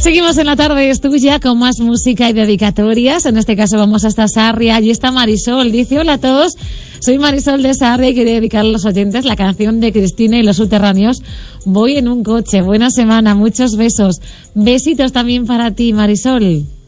Seguimos en la tarde, es tuya, con más música y dedicatorias. En este caso vamos hasta Sarria. Allí está Marisol. Dice: hola a todos, soy Marisol de Sarria y quería dedicar a los oyentes la canción de Cristina y los Subterráneos. Voy en un coche. Buena semana, muchos besos. Besitos también para ti, Marisol.